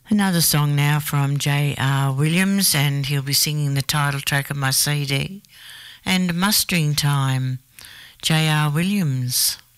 Another song now from J.R. Williams, and he'll be singing the title track of my CD. And Mustering Time, J.R. Williams.